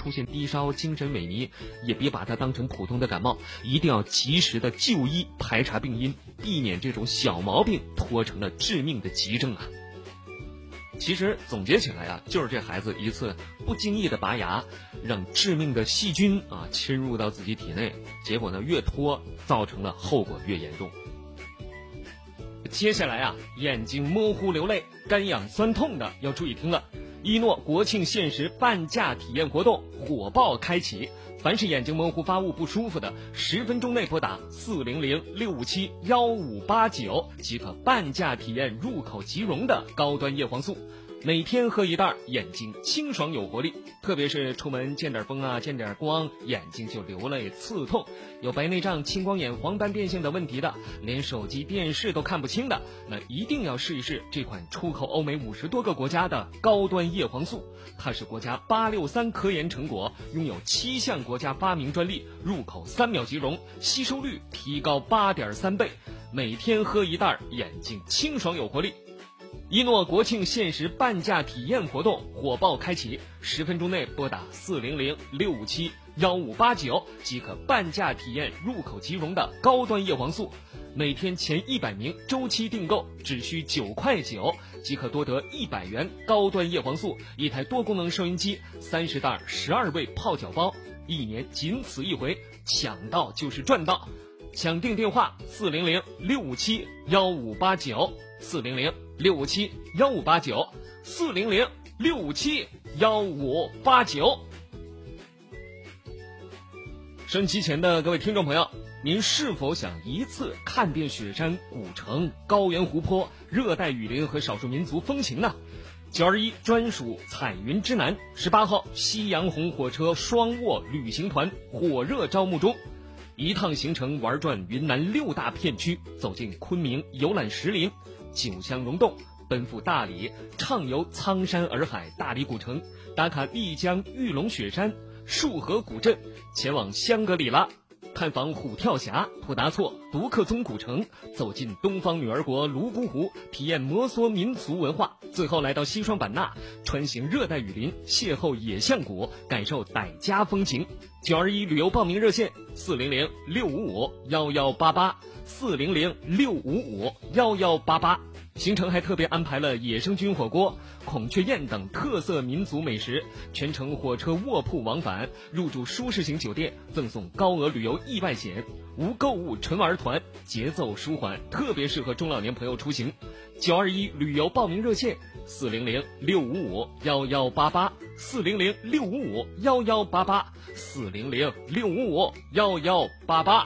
出现低烧、精神萎靡，也别把它当成普通的感冒，一定要及时的就医，排查病因，避免这种小毛病拖成了致命的急症啊。其实总结起来啊，就是这孩子一次不经意的拔牙，让致命的细菌侵入到自己体内，结果呢越拖，造成了后果越严重。接下来啊，眼睛模糊流泪、干痒酸痛的要注意听了。一诺国庆限时半价体验活动火爆开启，凡是眼睛模糊发物不舒服的，10分钟内拨打400-657-1589即可半价体验入口即溶的高端叶黄素。每天喝一袋，眼睛清爽有活力。特别是出门见点风啊，见点光，眼睛就流泪刺痛。有白内障、青光眼、黄斑变性等问题的，连手机、电视都看不清的，那一定要试一试这款出口欧美50多个国家的高端叶黄素。它是国家863科研成果，拥有7项国家发明专利，入口3秒即溶，吸收率提高8.3倍。每天喝一袋，眼睛清爽有活力。一诺国庆限时半价体验活动火爆开启，10分钟内拨打400-657-1589即可半价体验入口即溶的高端叶黄素。每天前100名周期订购只需9.9块即可多得100元高端叶黄素，1台多功能收音机，30袋12味泡脚包，1年仅此一回，抢到就是赚到。抢订电话400-657-1589，400-657-1589，400-657-1589。收音机前的各位听众朋友，您是否想一次看遍雪山、古城、高原、湖泊、热带雨林和少数民族风情呢？921专属彩云之南，18号夕阳红火车双卧旅行团火热招募中。一趟行程玩转云南6大片区，走进昆明游览石林、九乡溶洞，奔赴大理畅游苍山洱海大理古城，打卡丽江玉龙雪山、束河古镇，前往香格里拉探访虎跳峡、普达措、独克宗古城，走进东方女儿国泸沽湖，体验摩梭民俗文化，最后来到西双版纳，穿行热带雨林，邂逅野象谷，感受傣家风情。921旅游报名热线400-655-118，400-655-118。行程还特别安排了野生菌火锅、孔雀宴等特色民族美食，全程火车卧铺往返，入住舒适型酒店，赠送高额旅游意外险，无购物纯玩团，节奏舒缓，特别适合中老年朋友出行。921旅游报名热线400-655-118，400-655-118，400-655-118。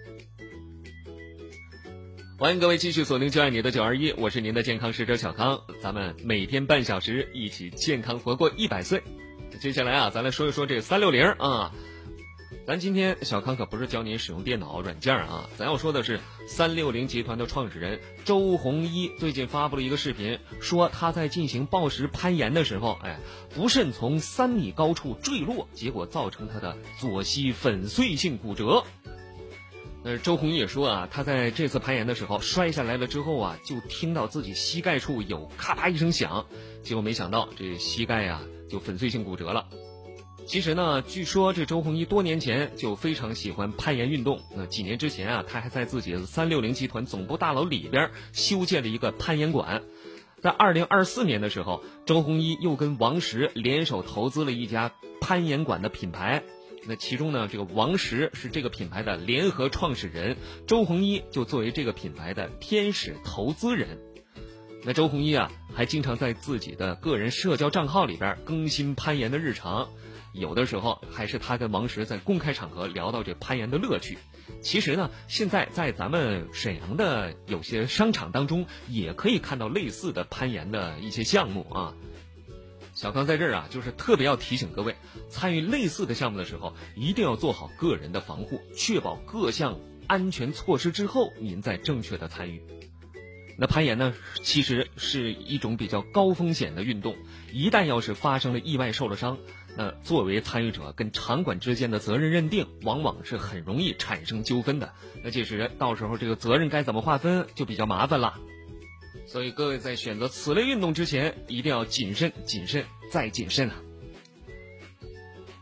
欢迎各位继续锁定就爱你的921，我是您的健康使者小康，咱们每天半小时一起健康活过100岁。接下来啊，咱来说一说这360啊。咱今天小康可不是教您使用电脑软件啊，咱要说的是360集团的创始人周鸿祎最近发布了一个视频，说他在进行抱石攀岩的时候，不慎从3米高处坠落，结果造成他的左膝粉碎性骨折。周鸿祎也说啊，他在这次攀岩的时候摔下来了之后啊，就听到自己膝盖处有咔嗒一声响，结果没想到这膝盖啊就粉碎性骨折了。其实呢，据说这周鸿祎多年前就非常喜欢攀岩运动。那几年之前啊，他还在自己的360集团总部大楼里边修建了一个攀岩馆。在2024年的时候，周鸿祎又跟王石联手投资了一家攀岩馆的品牌。那其中呢，这个王石是这个品牌的联合创始人，周鸿祎就作为这个品牌的天使投资人。那周鸿祎啊，还经常在自己的个人社交账号里边更新攀岩的日常，有的时候还是他跟王石在公开场合聊到这攀岩的乐趣。其实呢，现在在咱们沈阳的有些商场当中也可以看到类似的攀岩的一些项目啊。小康在这儿啊，就是特别要提醒各位，参与类似的项目的时候，一定要做好个人的防护，确保各项安全措施之后，您再正确的参与。那攀岩呢，其实是一种比较高风险的运动，一旦要是发生了意外受了伤，那作为参与者跟场馆之间的责任认定，往往是很容易产生纠纷的。那届时到时候这个责任该怎么划分，就比较麻烦了。所以各位在选择此类运动之前，一定要谨慎、谨慎再谨慎啊。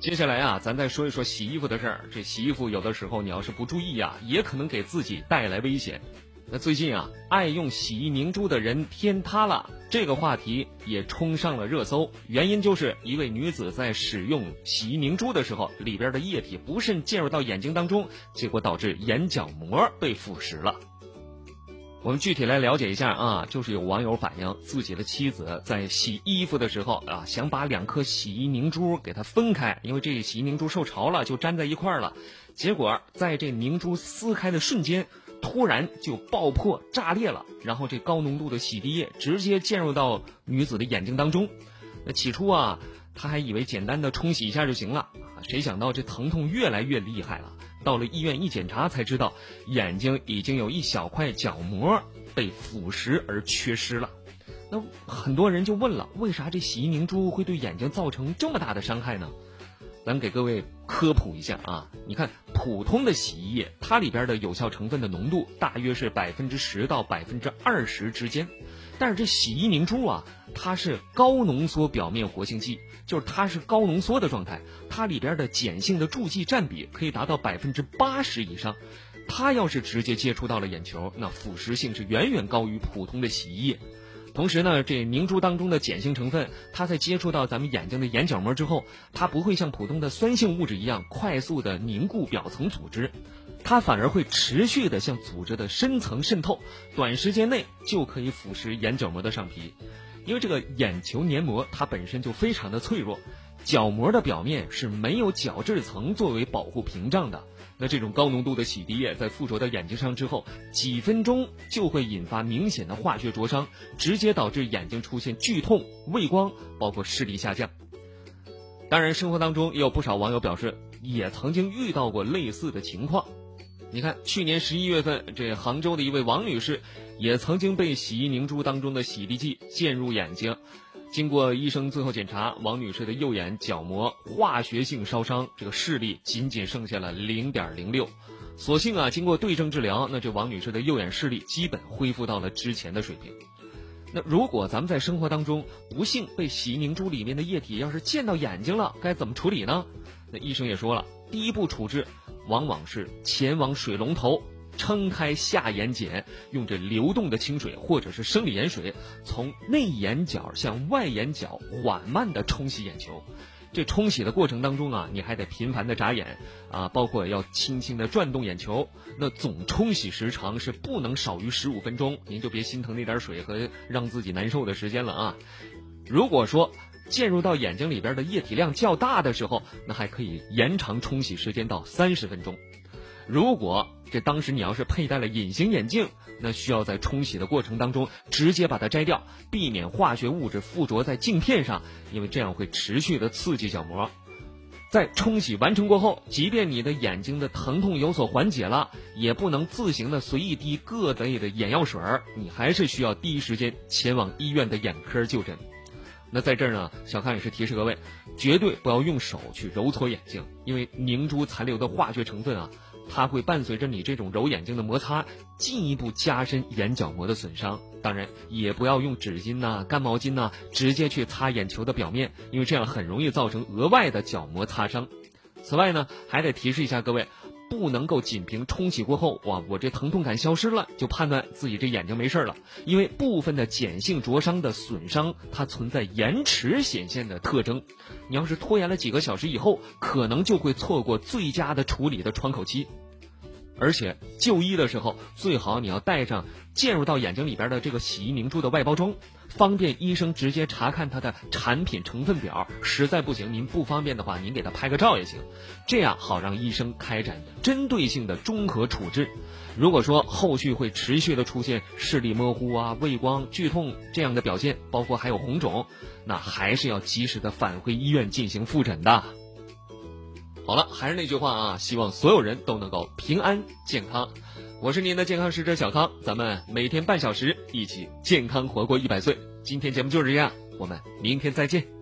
接下来啊，咱再说一说洗衣服的事儿。这洗衣服有的时候你要是不注意啊，也可能给自己带来危险。那最近啊，爱用洗衣凝珠的人天塌了，这个话题也冲上了热搜。原因就是一位女子在使用洗衣凝珠的时候，里边的液体不慎进入到眼睛当中，结果导致眼角膜被腐蚀了。我们具体来了解一下啊，就是有网友反映自己的妻子在洗衣服的时候啊，想把2颗洗衣凝珠给它分开，因为这洗衣凝珠受潮了就粘在一块了，结果在这凝珠撕开的瞬间，突然就爆破炸裂了，然后这高浓度的洗涤液直接进入到女子的眼睛当中。那起初啊，她还以为简单的冲洗一下就行了，谁想到这疼痛越来越厉害了。到了医院一检查才知道，眼睛已经有一小块角膜被腐蚀而缺失了。那很多人就问了，为啥这洗衣凝珠会对眼睛造成这么大的伤害呢？咱给各位科普一下啊，你看普通的洗衣液，它里边的有效成分的浓度大约是10%到20%之间，但是这洗衣凝珠啊，它是高浓缩表面活性剂，就是它是高浓缩的状态，它里边的碱性的助剂占比可以达到80%以上。它要是直接接触到了眼球，那腐蚀性是远远高于普通的洗衣液。同时呢，这凝珠当中的碱性成分，它在接触到咱们眼睛的眼角膜之后，它不会像普通的酸性物质一样快速的凝固表层组织，它反而会持续的向组织的深层渗透，短时间内就可以腐蚀眼角膜的上皮。因为这个眼球黏膜它本身就非常的脆弱，角膜的表面是没有角质层作为保护屏障的。那这种高浓度的洗涤液在附着到眼睛上之后，几分钟就会引发明显的化学灼伤，直接导致眼睛出现剧痛、畏光，包括视力下降。当然，生活当中也有不少网友表示，也曾经遇到过类似的情况。你看，去年11月份，这杭州的一位王女士也曾经被洗衣凝珠当中的洗涤剂溅入眼睛。经过医生最后检查，王女士的右眼角膜化学性烧伤，这个视力仅仅剩下了0.06。所幸啊，经过对症治疗，那这王女士的右眼视力基本恢复到了之前的水平。那如果咱们在生活当中不幸被洗衣凝珠里面的液体要是溅到眼睛了，该怎么处理呢？那医生也说了，第一步处置往往是前往水龙头撑开下眼睑，用这流动的清水或者是生理盐水，从内眼角向外眼角缓慢地冲洗眼球。这冲洗的过程当中啊，你还得频繁的眨眼啊，包括要轻轻的转动眼球。那总冲洗时长是不能少于15分钟，您就别心疼那点水和让自己难受的时间了啊。如果说溅入到眼睛里边的液体量较大的时候，那还可以延长冲洗时间到30分钟。如果这当时你要是佩戴了隐形眼镜，那需要在冲洗的过程当中直接把它摘掉，避免化学物质附着在镜片上，因为这样会持续的刺激角膜。在冲洗完成过后，即便你的眼睛的疼痛有所缓解了，也不能自行的随意滴各类的眼药水，你还是需要第一时间前往医院的眼科就诊。那在这儿呢，小康也是提示各位，绝对不要用手去揉搓眼睛，因为凝珠残留的化学成分啊，它会伴随着你这种揉眼睛的摩擦，进一步加深眼角膜的损伤。当然，也不要用纸巾呐、干毛巾呐直接去擦眼球的表面，因为这样很容易造成额外的角膜擦伤。此外呢，还得提示一下各位，不能够仅凭冲洗过后，哇，我这疼痛感消失了，就判断自己这眼睛没事了。因为部分的碱性灼伤的损伤，它存在延迟显现的特征。你要是拖延了几个小时以后，可能就会错过最佳的处理的窗口期。而且就医的时候，最好你要带上溅入到眼睛里边的这个洗衣凝珠的外包装，方便医生直接查看它的产品成分表。实在不行，您不方便的话，您给他拍个照也行，这样好让医生开展针对性的综合处置。如果说后续会持续的出现视力模糊啊、畏光、剧痛这样的表现，包括还有红肿，那还是要及时的返回医院进行复诊的。好了，还是那句话啊，希望所有人都能够平安健康。我是您的健康使者小康，咱们每天半小时一起健康活过100岁。今天节目就是这样，我们明天再见。